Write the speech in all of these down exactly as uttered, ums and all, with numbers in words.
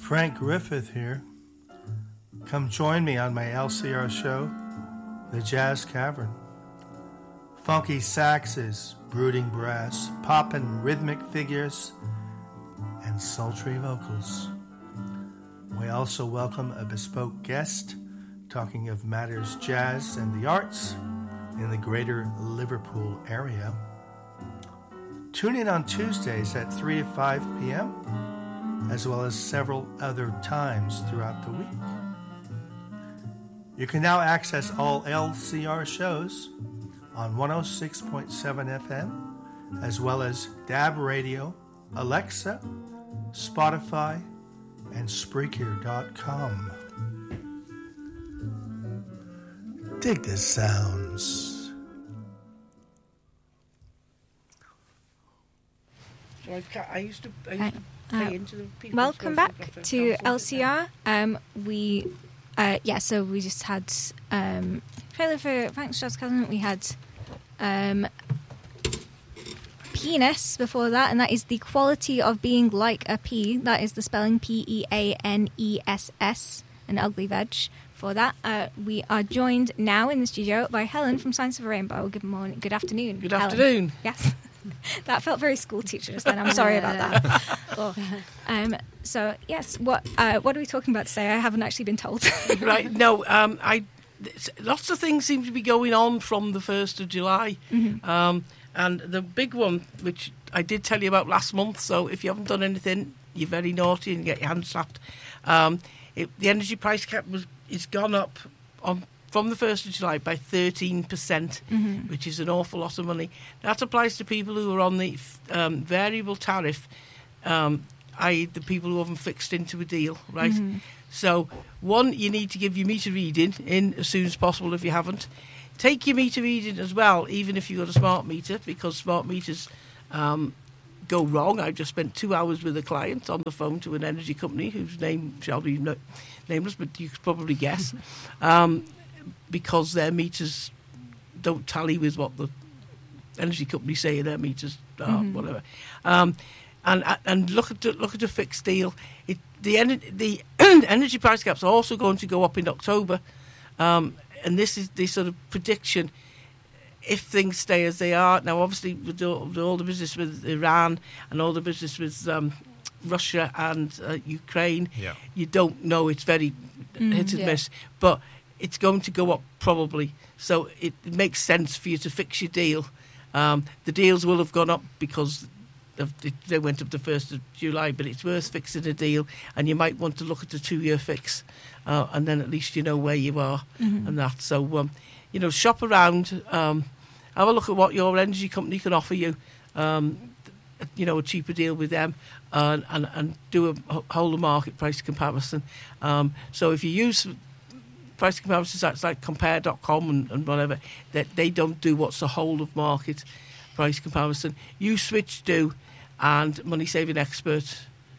Frank Griffith here. Come join me on my L C R show, The Jazz Cavern. Funky saxes, brooding brass, poppin' rhythmic figures, and sultry vocals. We also welcome a bespoke guest talking of matters jazz and the arts in the greater Liverpool area. Tune in on Tuesdays at three to five p.m., as well as several other times throughout the week. You can now access all L C R shows on one oh six point seven F M, as well as D A B Radio, Alexa, Spotify, and Spreaker dot com. Dig the sounds. I used to, I used to Uh, pay into the people. welcome back to L C R. Um, we, uh, yeah, so we just had um, trailer for Frank's Jazz Cavern. We had um, Penis before that, and that is the quality of being like a pea. That is the spelling P E A N E S S, an ugly veg. For that, uh, we are joined now in the studio by Helen from Science of a Rainbow. Good morning, good afternoon. Good Helen. afternoon. Yes. That felt very school teacher just then. I'm sorry about that. Oh. Um, so, yes, what uh, what are we talking about today? I haven't actually been told. Right, no, um, I lots of things seem to be going on from the first of July. Mm-hmm. Um, and the big one, which I did tell you about last month, so if you haven't done anything, you're very naughty and get your hand slapped. Um, it, the energy price cap was it's gone up on from the first of July by thirteen percent, Mm-hmm. which is an awful lot of money. That applies to people who are on the um, variable tariff, um, that is the people who haven't fixed into a deal, right? Mm-hmm. So, one, you need to give your meter reading in as soon as possible if you haven't. Take your meter reading as well, even if you've got a smart meter, because smart meters um, go wrong. I just spent two hours with a client on the phone to an energy company whose name shall be no- nameless, but you could probably guess. um, because their meters don't tally with what the energy companies say their meters are, Mm-hmm. whatever. Um, and and look at the, look at a fixed deal. It, the ener- the energy price caps are also going to go up in October, um, and this is the sort of prediction. If things stay as they are now, obviously with all, with all the business with Iran and all the business with um, Russia and uh, Ukraine, Yeah. you don't know. It's very Mm, hit and yeah. miss, but it's going to go up probably. So it, it makes sense for you to fix your deal. Um, the deals will have gone up because of, it, they went up the first of July, but it's worth fixing a deal, and you might want to look at a two-year fix, uh, and then at least you know where you are Mm-hmm. and that. So, um, you know, shop around, um, have a look at what your energy company can offer you, um, you know, a cheaper deal with them, uh, and, and do a whole of market price comparison. Um, so if you use price comparison sites like compare dot com and, and whatever, that they don't do what's the whole of market price comparison. You Switch do, and Money Saving Expert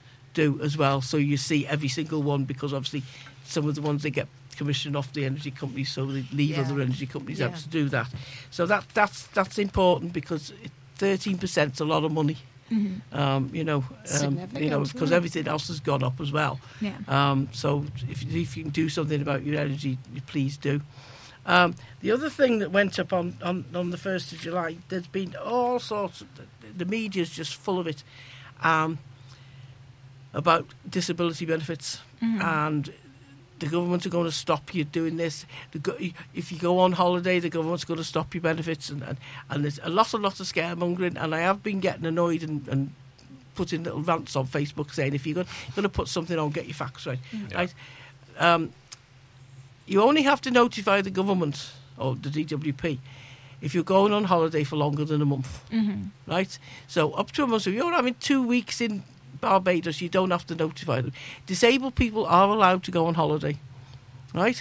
do as well. So you see every single one, because obviously some of the ones they get commission off the energy companies, so they leave Yeah. other energy companies Yeah. out to do that. So that that's that's important, because thirteen percent is a lot of money. Mm-hmm. Um, you know, um, you know, Significant, because yeah. everything else has gone up as well. Yeah. Um, so if, if you can do something about your energy, you please do. Um, the other thing that went up on, on, on the first of July, there's been all sorts of, the media's just full of it, um, about disability benefits. Mm-hmm. And the government are going to stop you doing this. The go- if you go on holiday, the government's going to stop your benefits. And, and, and there's a lot, a lot of scaremongering. And I have been getting annoyed and, and putting little rants on Facebook saying, if you're going, going to put something on, get your facts right. Yeah. Right? Um, you only have to notify the government or the D W P if you're going on holiday for longer than a month. Mm-hmm. Right? So up to a month. So if you're having two weeks in Barbados, you don't have to notify them. Disabled people are allowed to go on holiday. Right?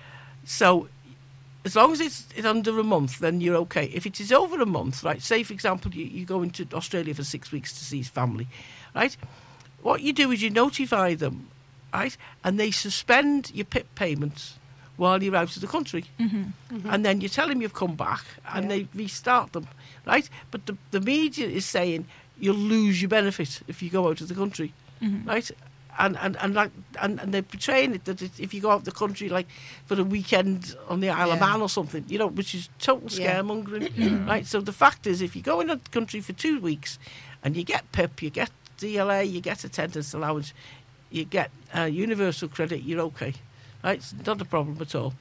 So as long as it's, it's under a month, then you're okay. If it is over a month, right, say, for example, you, you go into Australia for six weeks to see his family, right, what you do is you notify them, right, and they suspend your P I P payments while you're out of the country. Mm-hmm. Mm-hmm. And then you tell them you've come back, and Yeah. they restart them, right? But the, the media is saying you'll lose your benefit if you go out of the country, Mm-hmm. right? and and and like and, and they're portraying it that it, if you go out the country like for a weekend on the Isle of Yeah. Man or something, you know, which is total Yeah. scaremongering, right? So the fact is, if you go in a country for two weeks and you get P I P, you get D L A, you get attendance allowance, you get uh, universal credit, you're okay, right? It's not a problem at all.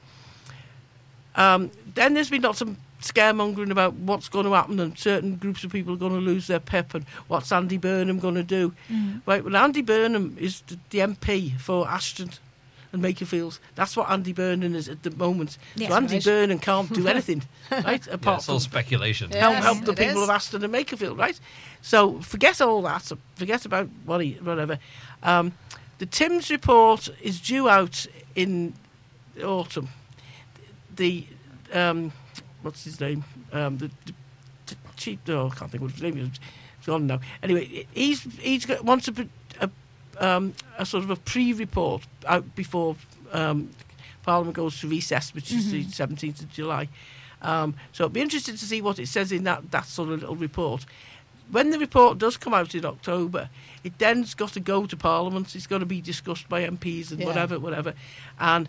Um, then there's been lots of scaremongering about what's going to happen and certain groups of people are going to lose their P I P and what's Andy Burnham going to do. Mm. Right, well, Andy Burnham is the, the M P for Ashton and Makerfield. That's what Andy Burnham is at the moment. Yes. So Andy Right. Burnham can't do anything, right, Yeah, apart it's all from speculation. Yeah. help, help the it people is. of Aston and Makerfield, right? So forget all that. Forget about what he, whatever. Um, the Timms report is due out in the autumn. The um, what's his name? Um, the, the, the chief. Oh, I can't think what his name is. It's gone now. Anyway, he's he's got, wants a, a um, a sort of a pre-report out before um, Parliament goes to recess, which is the seventeenth of July. Um, so it'll be interesting to see what it says in that, that sort of little report. When the report does come out in October, it then's got to go to Parliament. It's got to be discussed by M Ps and Yeah. whatever, whatever. And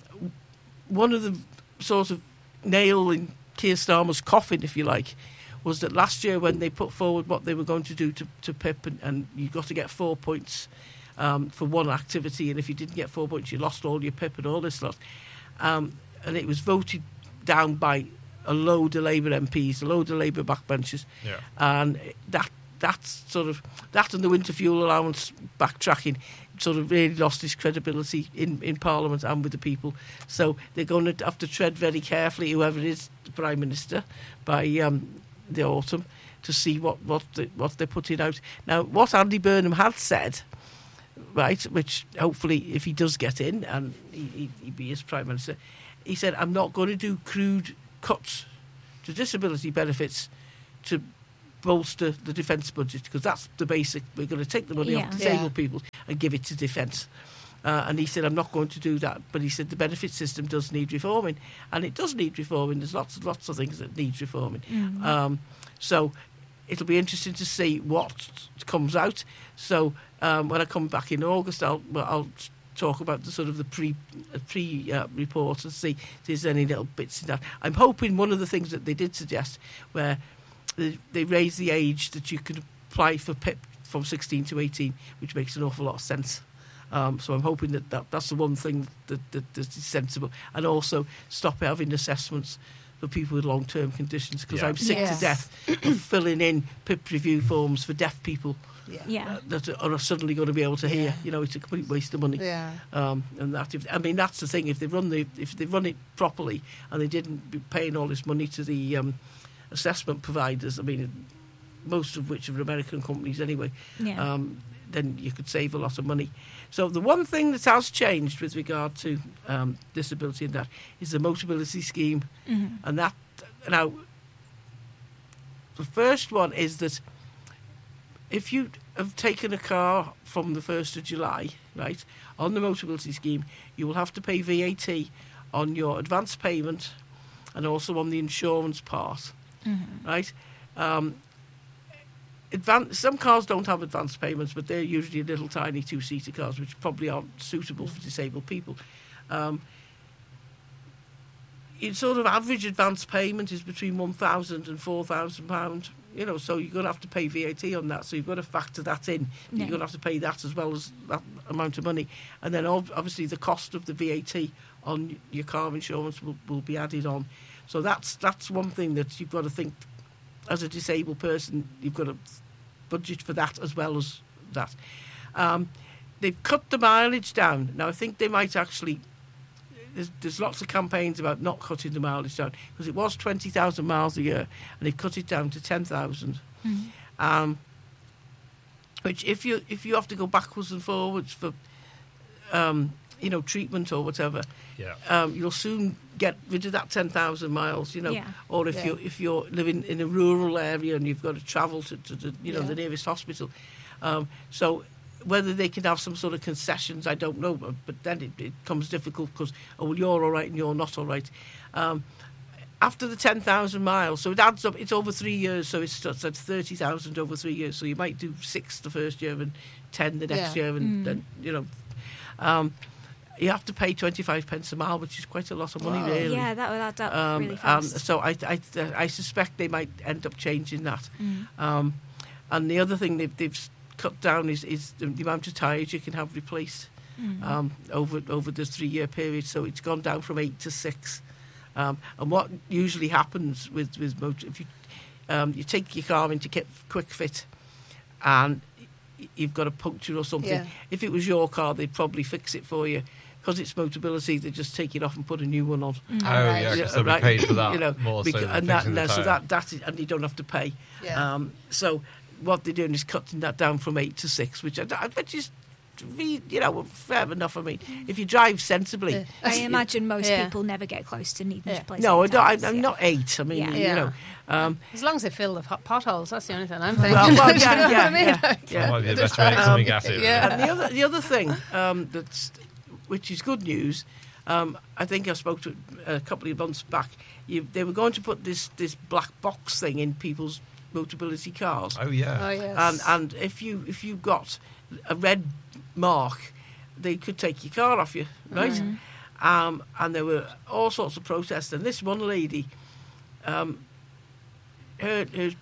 one of the sort of nail in Keir Starmer's coffin, if you like, was that last year when they put forward what they were going to do to, to P I P, and, and you got to get four points um, for one activity, and if you didn't get four points, you lost all your P I P and all this lot. Um, and it was voted down by a load of Labour M Ps, a load of Labour backbenchers, Yeah. and that that's sort of that and the winter fuel allowance backtracking sort of really lost its credibility in, in Parliament and with the people. So they're going to have to tread very carefully, whoever is the Prime Minister, by um, the autumn to see what what, the, what they're putting out. Now, what Andy Burnham had said, right, which hopefully if he does get in and he, he, he be as Prime Minister, he said, I'm not going to do crude cuts to disability benefits to bolster the defence budget, because that's the basic. We're going to take the money Yeah. off disabled Yeah. people and give it to defence. Uh, and he said, I'm not going to do that. But he said the benefit system does need reforming. And it does need reforming. There's lots and lots of things that need reforming. Mm. Um, so it'll be interesting to see what comes out. So um, when I come back in August, I'll, well, I'll talk about the sort of the pre uh, pre uh, report and see if there's any little bits in that. I'm hoping one of the things that they did suggest, where they, they raised the age that you could apply for P I P from sixteen to eighteen, which makes an awful lot of sense. Um, so I'm hoping that, that that's the one thing that, that, that is sensible, and also stop having assessments for people with long-term conditions, because Yeah. I'm sick Yes. to death of filling in P I P review forms for deaf people Yeah. Yeah. uh, that are suddenly going to be able to hear. Yeah. You know, it's a complete waste of money. Yeah. Um, and that, if, I mean, that's the thing. If they run the, if they run it properly, and they didn't be paying all this money to the um, assessment providers, I mean, most of which are American companies anyway, Yeah. um, then you could save a lot of money. So the one thing that has changed with regard to um, disability and that is the Motability Scheme, Mhm. and that now the first one is that if you have taken a car from the first of July, right, on the Motability Scheme, you will have to pay V A T on your advance payment and also on the insurance part, Mhm. right? Um, advan- some cars don't have advance payments, but they're usually little tiny two-seater cars, which probably aren't suitable for disabled people. Um, your sort of average advance payment is between one thousand and four thousand pounds. You know, so you're going to have to pay V A T on that. So you've got to factor that in. Yeah. You're going to have to pay that as well as that amount of money, and then ob- obviously the cost of the V A T on your car insurance will, will be added on. So that's that's one thing that you've got to think as a disabled person. You've got to budget for that as well as that. Um, they've cut the mileage down. Now I think they might actually. There's, there's lots of campaigns about not cutting the mileage down, because it was twenty thousand miles a year, and they've cut it down to ten thousand. Mhm. Um, which, if you if you have to go backwards and forwards for, um, you know, treatment or whatever, Yeah. um, you'll soon get rid of that ten thousand miles. You know, Yeah. or if Yeah. you if you're living in a rural area and you've got to travel to, to the you know Yeah. the nearest hospital, um, so. Whether they can have some sort of concessions, I don't know. But, but then it, it becomes difficult because, oh, well, you're all right and you're not all right. Um, after the ten thousand miles, so it adds up, it's over three years, so it's, it's at thirty thousand over three years. So you might do six the first year and ten the next Yeah. year, and Mm. then you know, um, you have to pay twenty-five pence a mile, which is quite a lot of money, Wow. really. Yeah, that would add up Um, really um, fast. so I, I, I suspect they might end up changing that. Mm. Um, and the other thing they've, they've cut down is, is the, the amount of tyres you can have replaced Mm. um, over over the three-year period. So it's gone down from eight to six. Um, and what usually happens with with motor, if you um, you take your car into Ki- Quick Fit, and y- you've got a puncture or something. Yeah. If it was your car, they'd probably fix it for you. Because it's Motability, they just take it off and put a new one on. Mm. Oh, Right. yeah, Yeah, because they'll be right. paid for that You know, more Because, so than and that, fixing the no, so tyre. that that is, and you don't have to pay. Yeah. Um, so what they're doing is cutting that down from eight to six, which I, I which is, re- you know, fair enough. I mean, if you drive sensibly, Yeah. I imagine most Yeah. people never get close to needing Yeah. to place. no, I any don't, I, tyres, I'm yeah. not eight. I mean, Yeah. you Yeah. know, um, As long as they fill the pot- potholes, that's the only thing I'm thinking. well, well, Do you know yeah, what yeah, I mean? yeah, That yeah. might be the best way of Um, coming at it. yeah. And the other, the other thing um, that's, which is good news, um, I think I spoke to a couple of months back. You, they were going to put this this black box thing in people's Motability cars, Oh, yeah. Oh, yes. and and if you if you got a red mark, they could take your car off you, right? Mhm. Um, and there were all sorts of protests. And this one lady, um, her, her,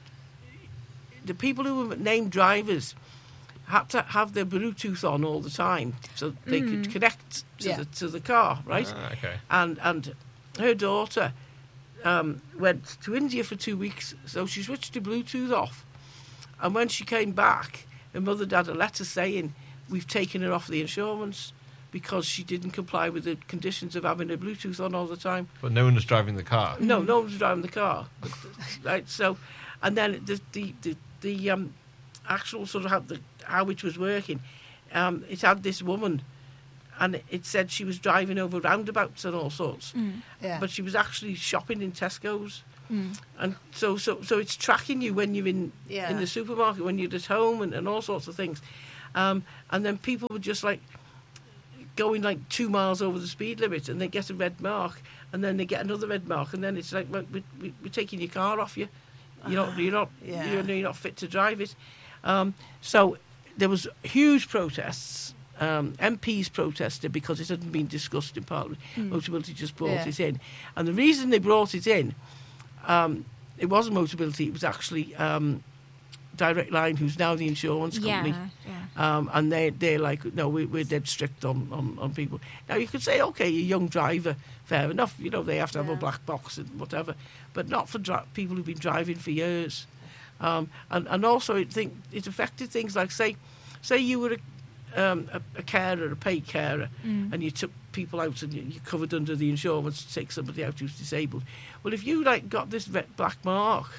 the people who were named drivers had to have their Bluetooth on all the time so they could Mm. connect to Yeah. the to the car, right? Ah, okay. And and her daughter um, went to India for two weeks, so she switched the Bluetooth off. And when she came back, her mother had a letter saying, "We've taken her off the insurance because she didn't comply with the conditions of having her Bluetooth on all the time." But no one was driving the car. No, no one was driving the car, right? So, and then the the the, the um, actual sort of how the how it was working, um, it had this woman, and it said she was driving over roundabouts and all sorts, Mm. Yeah. but she was actually shopping in Tesco's, Mm. and so so so it's tracking you when you're in Yeah. in the supermarket, when you're at home, and, and all sorts of things, um, and then people were just like going like two miles over the speed limit, and they get a red mark, and then they get another red mark, and then it's like, well, we, we, we're taking your car off you. You're not, you're not, Yeah. you're, you're not fit to drive it. Um, so there was huge protests. Um, M Ps protested because it hadn't been discussed in Parliament. Mm. Motability just brought Yeah. it in, and the reason they brought it in, um, it wasn't Motability. It was actually um, Direct Line, who's now the insurance company. Yeah, yeah. Um, and they, they're like, no, we, we're dead strict on, on, on people. Now, you could say, OK, a young driver, fair enough. You know, they have to have Yeah. a black box and whatever. But not for dri- people who've been driving for years. Um, and, and also, it, think, it affected things like, say, say you were a, um, a, a carer, a paid carer, Mm. and you took people out and you, you covered under the insurance to take somebody out who's disabled. Well, if you, like, got this vet black mark,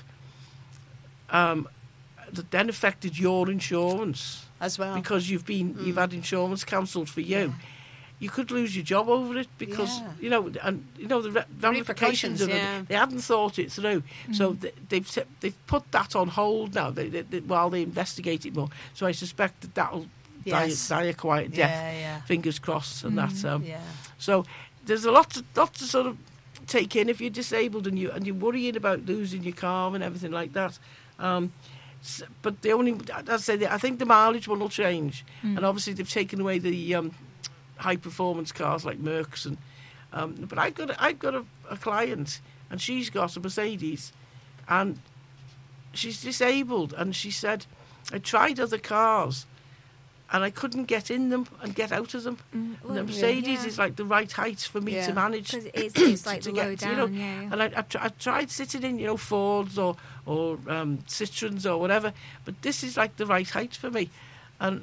um, that then affected your insurance As well. because you've been Mm. you've had insurance cancelled for you, you could lose your job over it because Yeah. you know and you know the re- ramifications Repercussions, of yeah. it. They hadn't thought it through, so Mm. th- they've t- they've put that on hold now. They, they, they, while they investigate it more, so I suspect that that'll Yes. die, die a quiet death. Yeah, yeah. Fingers crossed, and Mm. that. Um, Yeah. So there's a lot to, lot to sort of take in if you're disabled and you and you're worrying about losing your car and everything like that. Um, s- but the only, as I say, I think the mileage one will change, Mm. and obviously they've taken away the um, high performance cars like Mercs and. Um, but I've got a, I've got a, a client, and she's got a Mercedes, and she's disabled, and she said, I tried other cars, and I couldn't get in them and get out of them. Mm. And the Well, Mercedes yeah. is like the right height for me Yeah. to manage. 'Cause it's, it's like to the get low to, down, you know, yeah, yeah. And I, I, tr- I tried sitting in, you know, Fords or or um, Citroens or whatever, but this is like the right height for me, and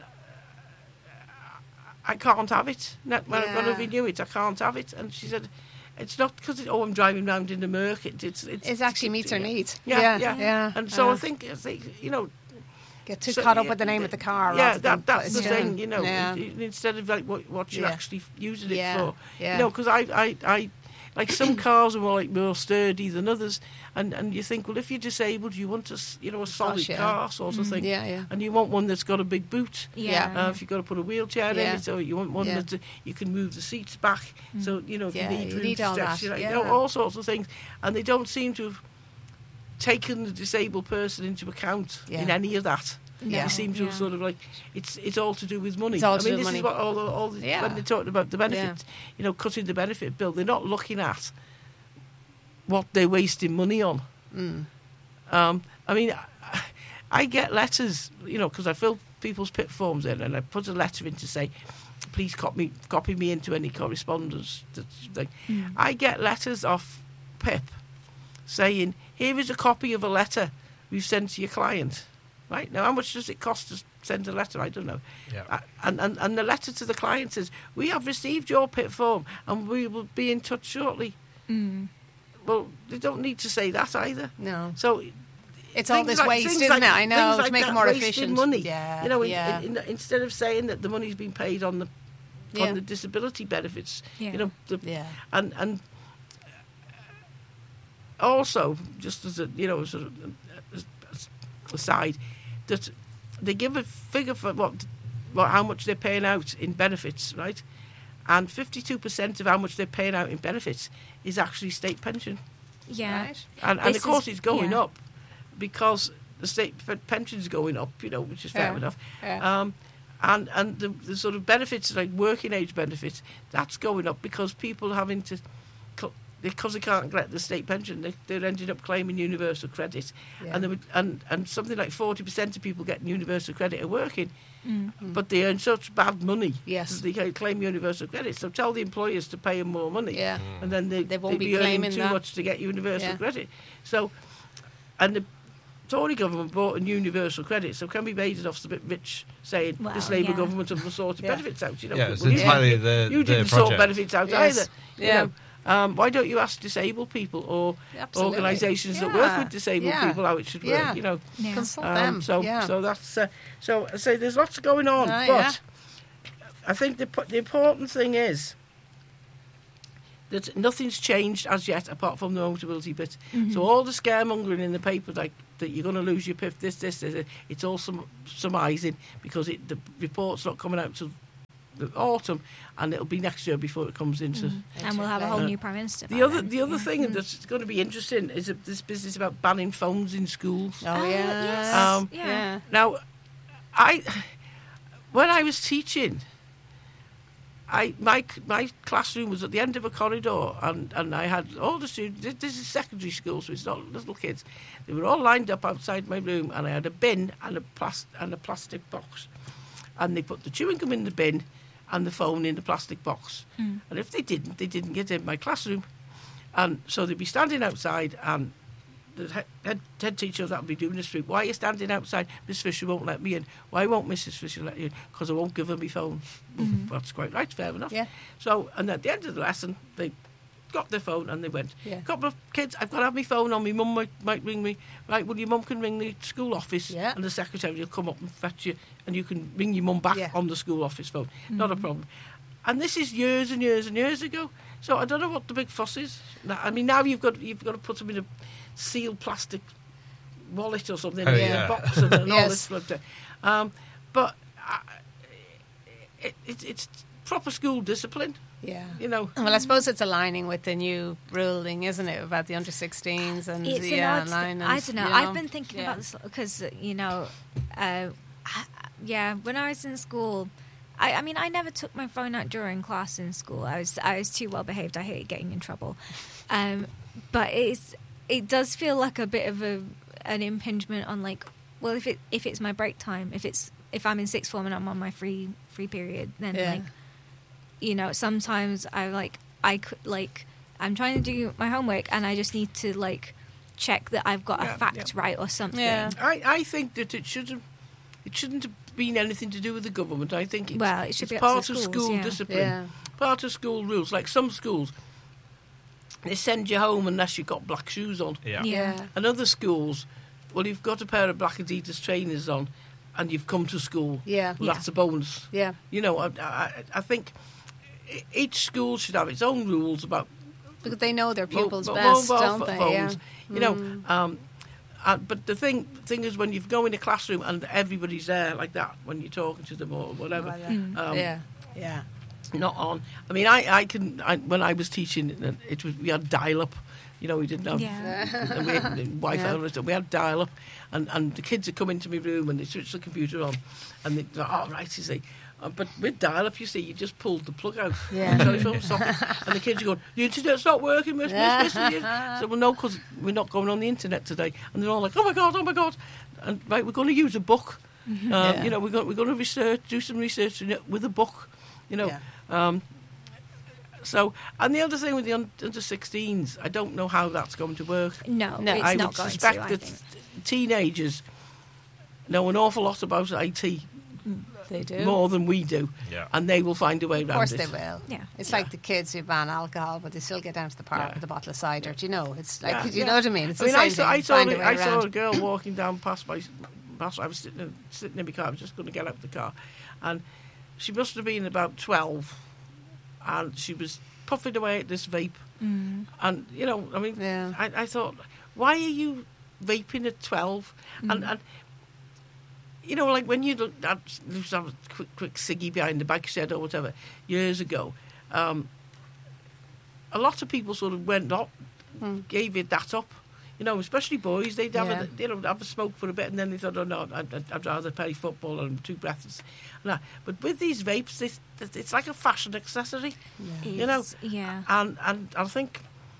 I can't have it. Not when I've got to Yeah. renew it, I can't have it. And she said, it's not because it, oh, I'm driving round in the Merc. It, it's, it's It actually meets her yeah. needs. Yeah, yeah, yeah. yeah. And so I Uh, think, I think, you know, get too so, caught up yeah, with the name of the car. Yeah, rather than that, that's the putting- thing, you know. Yeah. i- i- Instead of like what, what you're Yeah. actually using it Yeah, for, yeah. you know, because I, I, I, like some cars are more like more sturdy than others, and, and you think, well, if you're disabled, you want a, s- you know, a solid Gosh, yeah. car sort of Mm. thing, Yeah, yeah. and you want one that's got a big boot. Yeah. Uh, if you've got to put a wheelchair Yeah. in it, or you want one Yeah. that uh, you can move the seats back, so you know if Yeah, you need you room need to all stretch, that, you know, you yeah. know, all sorts of things, and they don't seem to have taken the disabled person into account Yeah. in any of that. Yeah. They seem to Yeah. sort of like it's it's all to do with money. It's all I to mean, do with this money. is what all the, all the, Yeah. when they're talking about the benefits, you know, cutting the benefit bill. They're not looking at what they're wasting money on. Mm. Um, I mean, I, I get letters, you know, because I fill people's P I P forms in, and I put a letter in to say, please copy me, copy me into any correspondence. That's thing. Mm. I get letters off P I P saying, here is a copy of a letter we've sent to your client. Right? Now, how much does it cost to send a letter? I don't know. Yeah. Uh, and, and, and the letter to the client says, we have received your P I P form and we will be in touch shortly. Mm. Well, they don't need to say that either. No. So It's all things this like- waste, things isn't like- it? I know, things to like make it that, more wasted efficient. money. Yeah, You know, in- yeah. in, in, instead of saying that the money's been paid on the Yeah. on the disability benefits, Yeah. you know, the, Yeah. and and also just as a you know sort of aside, that they give a figure for what what how much they're paying out in benefits, right? And fifty-two percent of how much they're paying out in benefits is actually state pension. Yeah. Right. And, and This of course is- it's going yeah. up because the state pe- pension's going up, you know, which is fair Yeah. enough. Yeah. Um, and and the, the sort of benefits, like working age benefits, that's going up because people are having to, co- because they can't get the state pension, they, they're ending up claiming universal credit. Yeah. And, they would, and and something like forty percent of people getting universal credit are working, Mm. but they earn such bad money Yes. that they can claim universal credit. So tell the employers to pay them more money. Yeah. And then they, They won't they'd be be earning claiming too that. much to get universal Yeah. credit. So, and the Tory government bought a universal credit, so can we made it off a bit rich saying Well, this Labour yeah. government have sorted Yeah. benefits out? You know, Yeah, it's well, you entirely didn't- the- you the didn't sort project. benefits out Yes. either. you Yeah. know. Um, why don't you ask disabled people or Absolutely. organisations that Yeah. work with disabled Yeah. people how it should work? Yeah. You know, Yeah. Consult um, them. so yeah. so that's uh, so I say there's lots going on, Ah, but yeah. I think the the important thing is that nothing's changed as yet apart from the Motability bit. Mm-hmm. So all the scaremongering in the paper, like that you're going to lose your P I F, this, this, this, it's all some surmising because it, the report's not coming out till the autumn, and it'll be next year before it comes into. And we'll have a whole Uh, new prime minister. The by other then. the other Yeah. thing that's going to be interesting is that this business about banning phones in schools. Oh, Oh, yeah. yes. Um, yeah. yeah. Now, I when I was teaching, I my my classroom was at the end of a corridor, and, and I had all the students. This, this is secondary school, so it's not little kids. They were all lined up outside my room, and I had a bin and a plas- and a plastic box, and they put the chewing gum in the bin and the phone in the plastic box. Mm. And if they didn't, they didn't get in my classroom, and so they'd be standing outside and. The head, head, head teacher that would be doing the street. Why are you standing outside? Miss Fisher won't let me in. Why won't Missus Fisher let you in? Because I won't give her my phone. Well, that's quite right, fair enough. Yeah. So, and at the end of the lesson, they got their phone and they went. Yeah. A couple of kids, I've got to have my phone on. My mum might, might ring me. Right, well, your mum can ring the school office, Yeah. and the secretary will come up and fetch you, and you can ring your mum back Yeah. on the school office phone. Not a problem. And this is years and years and years ago. So I don't know what the big fuss is. Now, I mean, now you've got you've got to put them in a sealed plastic wallet or something Oh, in yeah. a box and, and all Yes. this sort of thing. Um, but uh, it, it, it's proper school discipline, Yeah. you know. Well, I suppose it's aligning with the new ruling, isn't it, about the under sixteens and It's the an uh, odd. line. I and, don't know. you I've been thinking yeah. about this because you know, uh, yeah. When I was in school, I, I mean, I never took my phone out during class in school. I was I was too well behaved. I hated getting in trouble. Um, but it's it does feel like a bit of a an impingement on like, well, if it if it's my break time, if it's if I'm in sixth form and I'm on my free free period, then Yeah. like, you know, sometimes I like I could like I'm trying to do my homework and I just need to like check that I've got Yeah, a fact yeah. right or something. Yeah. I, I think that it shouldn't it shouldn't have been anything to do with the government. I think it's, Well, it should it's be up to part the of schools, school yeah. discipline, Yeah. part of school rules. Like some schools, they send you home unless you've got black shoes on. Yeah. Yeah. And other schools, well, you've got a pair of black Adidas trainers on, and you've come to school. Yeah. Well, Yeah. that's a bonus. Yeah. You know, I, I, I think e- each school should have its own rules about Because they know their mo- pupils mo- best, mobile don't ph- they? phones. Yeah. You know, um, uh, but the thing thing is when you go in a classroom and everybody's there like that when you're talking to them or whatever. Like that. Mm. Um, yeah. Yeah. Not on. I mean, I, I can. I, when I was teaching, it was we had dial-up You know, we didn't have Yeah. and we had Wi-Fi. Yeah. We had dial-up, and, and the kids would come into my room and they switch the computer on, and they oh right, you see. Uh, but with dial-up, you see, you just pulled the plug out Yeah. of the telephone socket, and the kids are going, the internet's not working, miss, miss, miss. miss. So, well, no, because we're not going on the internet today. And they're all like, oh, my God, oh, my God. And, right, we're going to use a book. Um, Yeah. You know, we're going, we're going to research, do some research in it with a book, you know. Yeah. Um, so, and the other thing with the un- under sixteens, I don't know how that's going to work. No, No, it's I not would going suspect to, I that think. teenagers know an awful lot about I T, They do. more than we do, Yeah. and they will find a way Of around course it. they will. Yeah. It's Yeah. like the kids who ban alcohol, but they still get down to the park Yeah. with a bottle of cider. Do you know? It's like, Yeah, do you yeah. know what I mean? It's I the mean, I same saw, thing. I saw, Find a a- way I saw around. a girl walking down past my, past. I was sitting, sitting in my car. I was just going to get out of the car, and she must have been about twelve, and she was puffing away at this vape. Mm. And you know, I mean, Yeah. I, I thought, why are you vaping at twelve? And, and you know, like when you looked at used to have a quick, quick ciggy behind the bike shed or whatever years ago, um, a lot of people sort of went up, gave it that up. You know, especially boys, they'd have Yeah. a, you know, have a smoke for a bit, and then they thought, oh no, I'd, I'd, I'd rather play football and I'm too breathless. And that. But with these vapes, this, it's like a fashion accessory. You know, It's- yeah. And and I think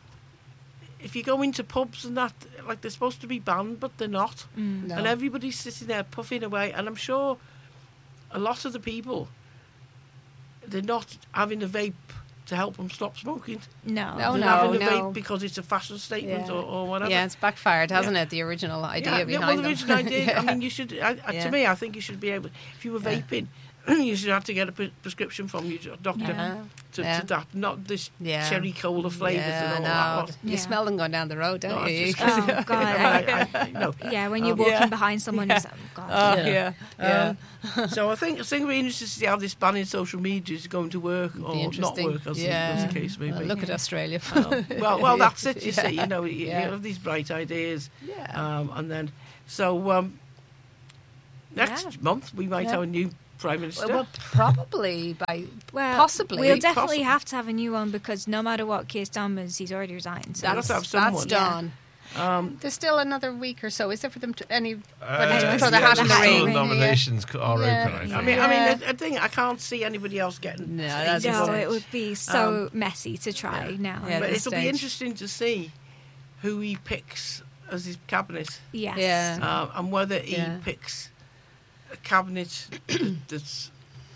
if you go into pubs and that, like they're supposed to be banned, but they're not. Mm. No. And everybody's sitting there puffing away. And I'm sure a lot of the people, they're not having a vape to help them stop smoking. No. No, they're no, having a no. vape because it's a fashion statement Yeah. or, or whatever. Yeah, it's backfired, hasn't it? The original idea yeah, yeah, behind well, the them. original idea. Yeah. I mean, you should. I, I, Yeah. To me, I think you should be able. If you were Yeah. vaping, you should have to get a pre- prescription from your doctor Yeah. to, Yeah. to that, not this Yeah. cherry cola flavours Yeah, and all no. that. lot. You Yeah. smell them going down the road, don't No, you? it's Oh, God. I, I, I, no. Yeah, when you're Um, walking yeah. behind someone, Yeah. it's like, oh, God. Oh, Yeah. yeah, yeah. Um, so I think I think we're interested to see how this ban in social media is going to work Be or not interesting. work, as, Yeah. the, as the case may Well, be. look at Australia. Um, well, well, that's it. You Yeah. see, you know, you, Yeah. you have these bright ideas, Yeah. um, and then so um, next Yeah. month we might Yeah. have a new prime minister. Well, probably by Well, possibly. we'll definitely Possibly. have to have a new one because no matter what Keir Starmer's, he's already resigned. So That's- that's, have someone. that's done. um, There's still another week or so. Is there for them to any? Uh, to throw the hat in the still ring. the nominations are Yeah. open, I think. I mean, I Yeah. mean, I, I think I can't see anybody else getting. No, stage that's no, on it would be so Um, messy to try yeah. now. Yeah, But this it'll be stage. interesting to see who he picks as his cabinet, Yes. Yeah. uh, and whether he Yeah. picks a cabinet that's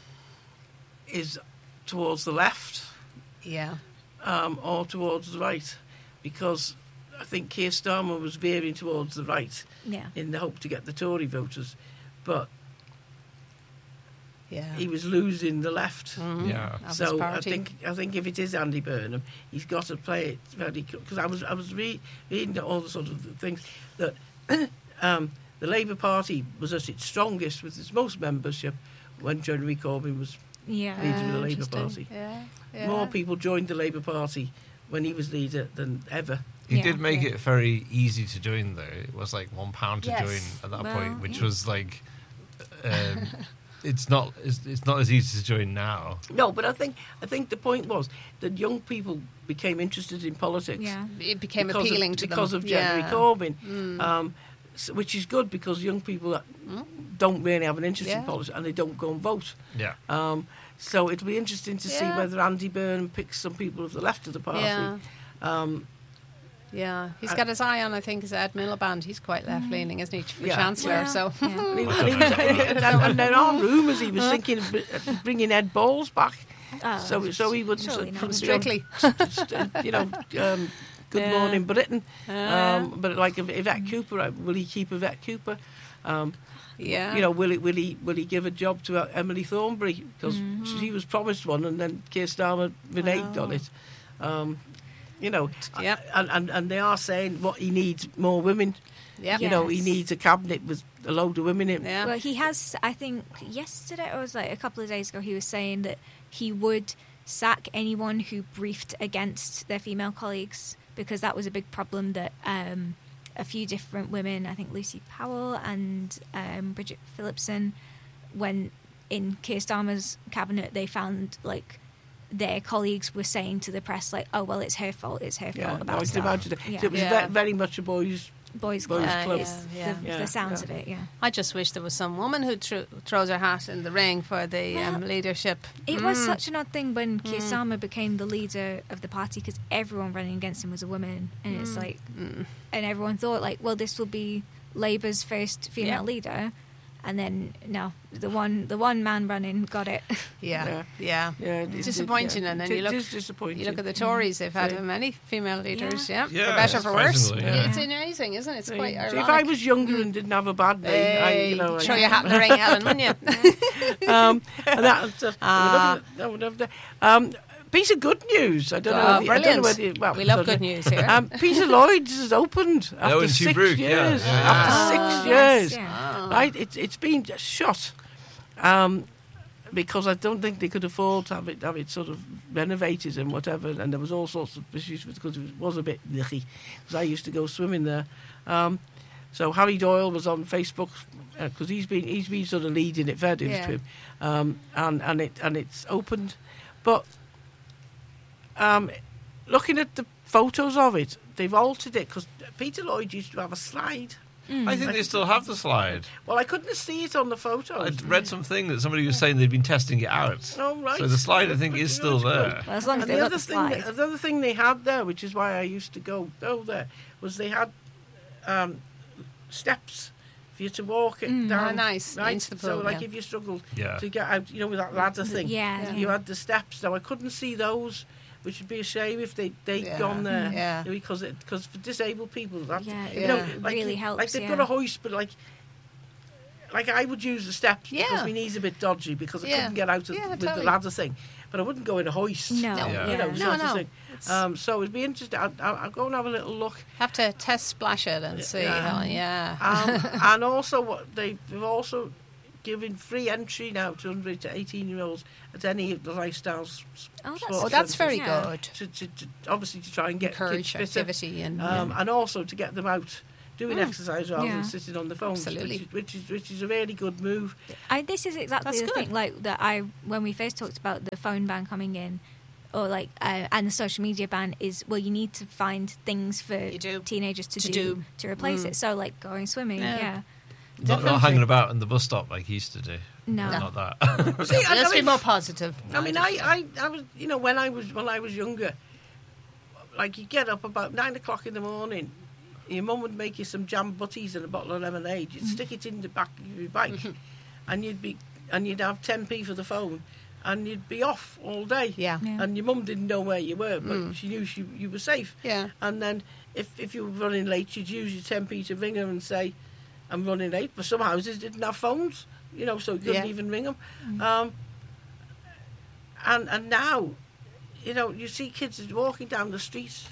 is towards the left Yeah. um, or towards the right, because I think Keir Starmer was veering towards the right Yeah. in the hope to get the Tory voters, but Yeah. he was losing the left. Mhm. Yeah. Of his So I party. think I think if it is Andy Burnham, he's got to play it very, because I was I was re- reading all the sort of things that um, the Labour Party was at its strongest with its most membership when Jeremy Corbyn was Yeah. leader of the Ah, Labour interesting. Party. Yeah. Yeah. More people joined the Labour Party when he was leader than ever. He Yeah. did make Yeah. it very easy to join, though. It was like one pound to Yes. join at that Well, point, which yeah. was like, um, it's not it's, it's not as easy to join now. No, but I think I think the point was that young people became interested in politics. Yeah. It became because appealing of, to because them. of Jeremy yeah. Corbyn, Mm. um, s which is good because young people that don't really have an interest in Yeah. politics and they don't go and vote. Yeah. Um, so it'll be interesting to see Yeah. whether Andy Burnham picks some people of the left of the party. Yeah. Um, Yeah, he's I- got his eye on, I think, is Ed Miliband. He's quite left-leaning, isn't he, for Yeah. Chancellor? Yeah. So, Yeah. and, he, and, he was, and, and there are rumours he was thinking of br- bringing Ed Balls back, Oh, so so he wouldn't surely not. couldn't be Strictly. on, just, uh, you know, um, Good Yeah. Morning Britain. Yeah. Um, but like Yvette Cooper, uh, will he keep Yvette Cooper? Um, yeah. You know, will he will he will he give a job to uh, Emily Thornberry because she was promised one, and then Keir Starmer reneged Wow. on it. Um, you know, Yeah. and, and and they are saying what he needs more women. yeah. You know, he Yes. needs a cabinet with a load of women in. Yeah. Well, he has, I think, yesterday, or it was like a couple of days ago, he was saying that he would sack anyone who briefed against their female colleagues because that was a big problem that um, a few different women, I think Lucy Powell and um, Bridget Phillipson, when in Keir Starmer's cabinet, they found like their colleagues were saying to the press, like, "Oh well, it's her fault. It's her Yeah, fault no, about I can stuff." imagine it. Yeah. It was Yeah. ve- very much a boys' Boys' Boys' club. club. is Yeah, the, yeah. the sounds Yeah. of it. Yeah. I just wish there was some woman who thr throws her hat in the ring for the um, Well, leadership. It was Mm. such an odd thing when Keir Starmer became the leader of the party because everyone running against him was a woman, and it's like, Mm. and everyone thought like, well, this will be Labour's first female Yeah. leader, and then no, the one the one man running got it. Yeah, Yeah. yeah. Yeah, it- It's it- disappointing, yeah. and then It you look. is disappointing. You look at the Tories; they've had Yeah. many female leaders. Yeah, Yeah, for better or for worse. surprisingly, yeah. It's amazing, isn't it? It's quite See, ironic. if I was younger and didn't have a bad name, I, you know, Hey, I- show your hat in the ring, Helen, wouldn't you? um, and that, uh, Ah. I would love to- um, piece of good news. I don't know. Oh, whether- I don't know brilliant. whether you- well, We love sort of- good news here. Um, Peter Lloyd's has opened after in six Tobruk, yeah, years. yeah, yeah. After Oh, six yes, years, yeah. right? It's it's been shut um, because I don't think they could afford to have it have it sort of renovated and whatever. And there was all sorts of issues because it was a bit nicky. Because I used to go swimming there. Um, so Harry Doyle was on Facebook because he's been he's been sort of leading it, fair dues Yeah. to him, um, and and it and it's opened, but. Um, looking at the photos of it, they've altered it because Peter Lloyd used to have a slide. I think they still have the slide. Well, I couldn't see it on the photos. I'd read something that somebody was saying they'd been testing it out. Oh, right. So the slide, I think, But is you know, still it's good. there. Well, as long as And they the let other the thing, slide. the other thing they had there, which is why I used to go go there, was they had um, steps for you to walk it down. Ah, nice. Right? Into the so, pool, like, yeah. if you struggled Yeah. to get out, you know, with that ladder thing, yeah, you yeah. had the steps. Now, I couldn't see those, which would be a shame if they they'd Yeah. gone there. Yeah. Because it, because for disabled people, that Yeah, you it know, Yeah. like, really you- helps, Like they've yeah. got a hoist, but like. Like I would use the steps Yeah. because my knee's a bit dodgy because I Yeah. couldn't get out of, Yeah, with totally. the ladder thing, but I wouldn't go in a hoist. No, No. Yeah. You know, yeah. No, sort no. of thing. Um, so it'd be interesting. I'll, I'll, I'll go and have a little look. Have to test splash it and see. Yeah. Helen, yeah. Um, and also, what they've also given free entry now to under to eighteen year olds at any of the lifestyle s- Oh, that's sports Oh, that's centres very Yeah. good. to, to, to obviously to try and get Encourage kids fitter, activity and um, and also to get them out doing Mm. exercise rather Yeah. than sitting on the phones, Absolutely. which is, which is which is a really good move. I, this is exactly That's the good. thing. Like that, I when we first talked about the phone ban coming in, or like uh, and the social media ban is well, you need to find things for You do. teenagers to, To do, do. to replace Mm. it. So like going swimming, Yeah. yeah, Not, Definitely. not hanging about in the bus stop like he used to do. no, Not that. See, I, I Let's be mean, more positive. I mean, I, I, I was, you know, when I was when I was younger, like you get up about nine o'clock in the morning, your mum would make you some jam butties and a bottle of lemonade. You'd stick it in the back of your bike, and you'd be and you'd have ten p for the phone, and you'd be off all day. Yeah. Yeah. And your mum didn't know where you were, but Mm. she knew she, you were safe. Yeah. And then if if you were running late, you'd use your ten p to ring her and say, "I'm running late." But some houses didn't have phones, you know, so you couldn't Yeah. even ring them. Um, and and now, you know, you see kids walking down the streets,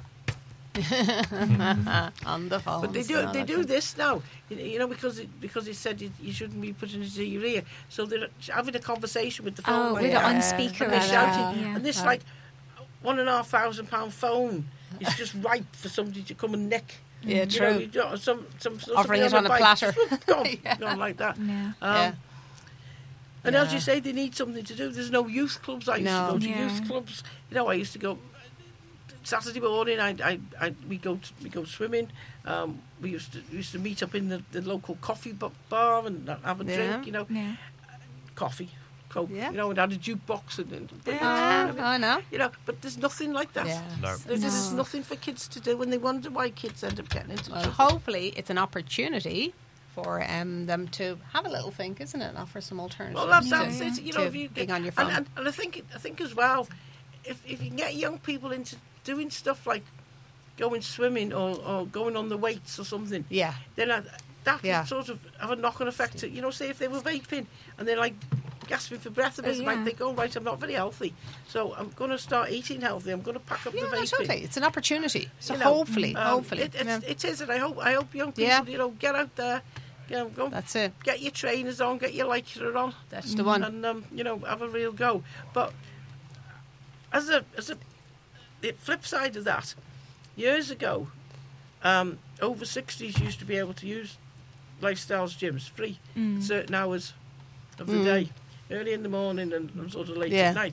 On the phone. but they do they do this now, you you know, because it, because it said you, you shouldn't be putting it to your ear, so they're having a conversation with the phone, Oh, like with it that, on Yeah. speaker. and they're and shouting, that, yeah. and this Right. like one and a half thousand pound phone is just ripe for somebody to come and nick. Yeah, You true. know, you know, some, some, somebody Offering it on a bike, platter. gone, Yeah. gone like that. Yeah. Um, Yeah. And as Yeah. you say, they need something to do. There's no youth clubs. I used No. to go to Yeah. youth clubs. You know, I used to go Saturday morning. I, I, I we go to, we go swimming. Um, we used to we used to meet up in the, the local coffee bu- bar and have a Yeah. drink. You know, Yeah. coffee, coke. Yeah. You know, and had a jukebox and, and Yeah, I know. you know. But there's nothing like that. Yeah. No. There's, there's No. nothing for kids to do, and they wonder why kids end up getting into Well, trouble. hopefully it's an opportunity for um, them to have a little think, isn't it? And offer some alternatives. Well, that's, to- that's it. You know, to if you being on your and, phone. and, and I think I think as well, if if you can get young people into doing stuff like going swimming or, or going on the weights or something, yeah. then I, that Yeah. would sort of have a knock-on effect. To, you know, say if they were vaping and they're like gasping for breath a bit, Oh, they might yeah. think, "Oh, right, I'm not very healthy, so I'm going to start eating healthy. I'm going to pack up Yeah, the no, vaping." totally. It's an opportunity. So You know, hopefully, um, hopefully. it, it's, yeah. it is, and I hope I hope young people, Yeah. you know, get out there, you know, go That's it. get your trainers on, get your Lycra on. That's the one. And um, you know, have a real go. But as a as a the flip side of that, years ago, um, over sixties used to be able to use Lifestyles gyms free Mm. certain hours of the Mm. day, early in the morning and, and sort of late Yeah. at night.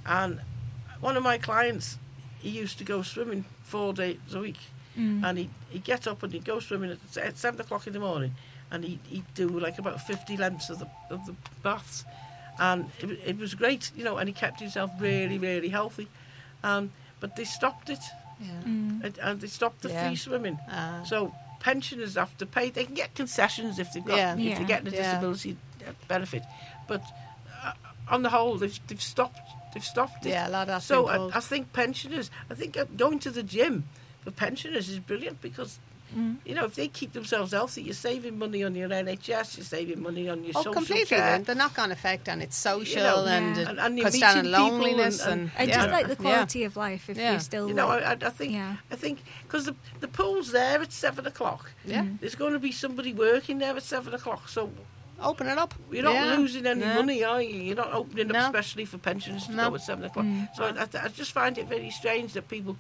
And one of my clients, he used to go swimming four days a week. Mm. And he'd, he'd get up and he'd go swimming at, se- at seven o'clock in the morning, and he'd, he'd do like about fifty lengths of the of the baths, and it, wa- it was great, you know. And he kept himself really, really healthy. Um, but they stopped it, Yeah. Mm. and, and they stopped the Yeah. free swimming. Ah. So pensioners have to pay. They can get concessions if they've got Yeah. if Yeah. they're getting a Yeah. disability uh, benefit, but uh, on the whole, they've they've stopped they've stopped it. Yeah, a lot of that's So been pulled. I, I think pensioners, I think uh, going to the gym for pensioners is brilliant because, Mm. you know, if they keep themselves healthy, you're saving money on your N H S, you're saving money on your Oh, social completely. care. The, the knock-on effect, and it's social, know, and Yeah. it And- and you're cuts down on meeting people loneliness, and- and, and- And yeah. just like the Yeah. quality of life, if Yeah. you're still You know, like, I, I I think, Yeah. I think, because the, the pool's there at seven o'clock. Yeah. Mm. There's going to be somebody working there at seven o'clock, so Open it up. you're not Yeah. losing any No. money, are you? You're not opening No. up especially for pensioners to No. go at seven o'clock. Mm. So I, I, I just find it very strange that people,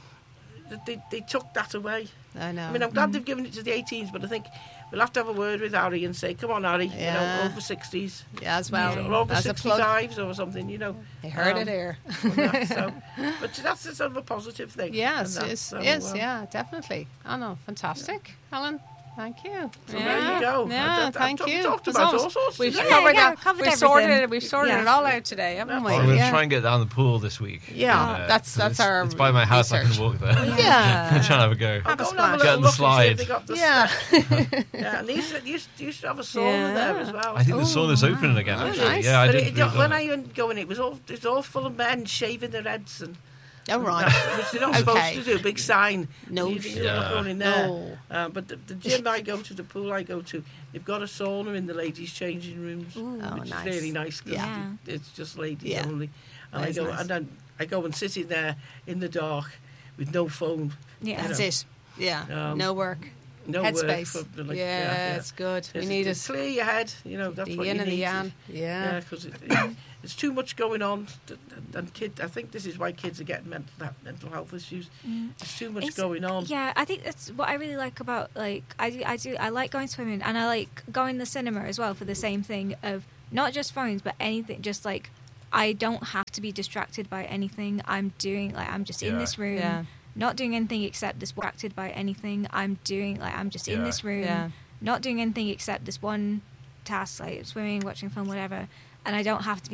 that they, they took that away. I know. I mean, I'm glad they've given it to the eighteens, but I think we'll have to have a word with Harry and say, come on, Harry, you Yeah. know, over sixties, yeah, as well. Yeah. or over As a plug. sixty-fives or something, you know. I heard Um, it here. from that, so, but that's a sort of a positive thing. Yes, and that, yes, so, yes, um, yeah, definitely. Oh no, fantastic, Helen. Thank you. So yeah. there you go. Yeah, I- I- I thank talked- you. talked As about always, all sorts We've today. covered Yeah, that. covered we've everything. sorted it. We've sorted Yeah. it all out today, haven't we? I'm going to yeah. try and get down the pool this week. Yeah, Uh, that's- 'cause that's it's, our It's by my house. I research. can walk there. Yeah. I'm trying to have a go. I'll Have a go and have a splash. little Get on the look and see slide. if they got the Yeah. yeah, and they used, to, they used, they used to have a sauna Yeah. there as well. I think the Oh, sauna's wow. opening again. Oh, Actually, nice. yeah, I but did. it, read when that. I went going, it was all it was all full of men shaving their heads and Oh right. which they're not supposed Okay. to do. Big sign. No you, shit. you're not Yeah. going in there. No. Uh, but the, the gym I go to, the pool I go to, they've got a sauna in the ladies' changing rooms, Ooh. Oh, which nice. is really nice. 'Cause Yeah. it- it's just ladies Yeah. only. And That I is go nice. and then I go and sit in there in the dark with no phone, yeah. That's know. it. Yeah. Um, no work. no work. Headspace. For, like, yeah, yeah, yeah. it's good. We It's- need it's it. clear your head. You know that's The what yin you and the need. yang. Yeah, Yeah. because it, it, it's too much going on, th- th- and kid. I think this is why kids are getting mental, that mental health issues. Mm. There's too much It's- going on. Yeah, I think that's what I really like about like I do I do I like going swimming and I like going to the cinema as well for the same thing of not just phones but anything, just like I don't have to be distracted by anything I'm doing. Like I'm just in Yeah. this room, Yeah. not doing anything except distracted by anything I'm doing. Like I'm just in Yeah. this room, Yeah. not doing anything except this one task, like swimming, watching film, whatever. And I don't have to be